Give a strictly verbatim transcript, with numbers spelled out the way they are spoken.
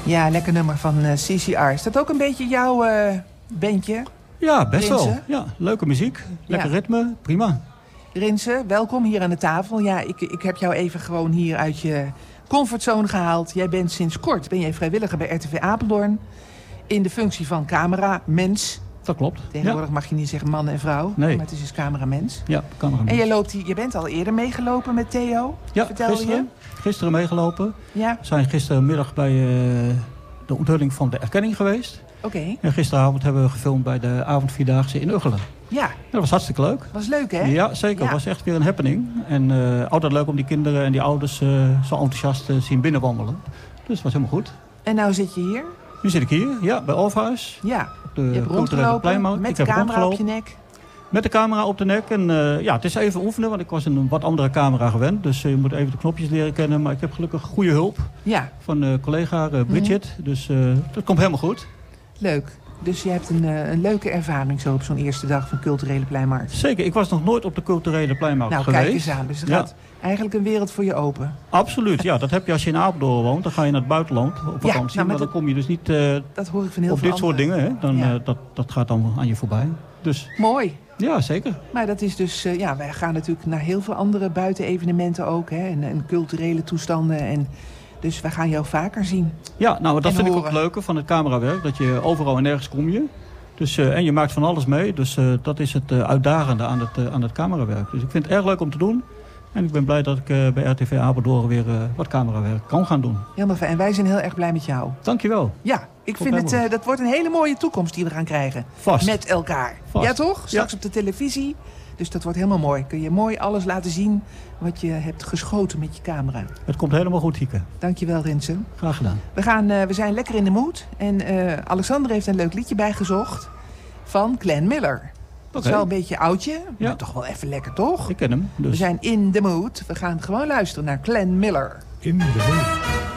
Ja, lekker nummer van uh, C C R. Is dat ook een beetje jouw uh, bandje? Ja, best Rinse? wel. Ja, leuke muziek, lekker Ja. ritme, prima. Rinse, welkom hier aan de tafel. Ja, ik, ik heb jou even gewoon hier uit je comfortzone gehaald. Jij bent sinds kort ben jij vrijwilliger bij R T V Apeldoorn in de functie van cameramens. Dat klopt. Tegenwoordig ja. mag je niet zeggen man en vrouw, Nee. maar het is dus cameramens. Ja, kan er En jij loopt hier, je bent al eerder meegelopen met Theo, Ja, vertelde gisteren, gisteren meegelopen. je? Ja, We zijn gistermiddag bij uh, de onthulling van de erkenning geweest. oké. Okay. En gisteravond hebben we gefilmd bij de avondvierdaagse in Uggelen. Ja, Dat was hartstikke leuk. was leuk hè? Ja, zeker. Het Ja. was echt weer een happening. En uh, altijd leuk om die kinderen en die ouders uh, zo enthousiast te zien binnenwandelen. Dus het was helemaal goed. En nou zit je hier? Nu zit ik hier, ja, bij Olfhuis. Ja, De je hebt culturele rondgelopen pleinmarkt. met Ik de heb camera op je rondgelopen. nek. Met de camera op de nek. En uh, ja, het is even oefenen, want ik was een wat andere camera gewend. Dus uh, je moet even de knopjes leren kennen. Maar ik heb gelukkig goede hulp Ja, van uh, collega uh, Bridget. Mm. Dus uh, dat komt helemaal goed. leuk. Dus je hebt een, uh, een leuke ervaring zo op zo'n eerste dag van culturele pleinmarkt. Zeker, ik was nog nooit op de culturele pleinmarkt Nou, geweest. kijk eens aan. Dus er Ja. gaat eigenlijk een wereld voor je open. Absoluut, ja. Dat heb je als je in Apeldoorn woont. Dan ga je naar het buitenland op Ja, vakantie. nou, maar met dan het- kom je dus niet uh, Dat hoor ik van heel op veel dit soort anderen. dingen. Hè. Dan, Ja. uh, dat, dat gaat dan aan je voorbij. Dus Mooi. ja, zeker. Maar dat is dus, uh, ja, wij gaan natuurlijk naar heel veel andere buitenevenementen ook. Hè, en, en culturele toestanden. En, dus wij gaan jou vaker zien. Ja, nou, dat En vind ik ook horen. het leuke van het camerawerk. Dat je overal en nergens kom je. Dus, uh, en je maakt van alles mee. Dus uh, dat is het uh, uitdagende aan het, uh, aan het camerawerk. Dus ik vind het erg leuk om te doen. En ik ben blij dat ik uh, bij R T V Apeldoorn weer uh, wat camerawerk kan gaan doen. Helemaal fijn. En wij zijn heel erg blij met jou. Dankjewel. Ja, ik Komt vind het, helemaal uh, dat wordt een hele mooie toekomst die we gaan krijgen. Vast. Met elkaar. Vast. Ja toch? Straks Ja. op de televisie. Dus dat wordt helemaal mooi. Kun je mooi alles laten zien wat je hebt geschoten met je camera. Het komt helemaal goed, Hieke. Dankjewel, Rinsen. Graag gedaan. We, gaan, uh, we zijn lekker in de mood. En uh, Alexander heeft een leuk liedje bijgezocht van Glenn Miller. Dat is Oké. wel een beetje oudje, maar Ja. toch wel even lekker, toch? Ik ken hem. Dus. We zijn in de mood. We gaan gewoon luisteren naar Glenn Miller. In the mood.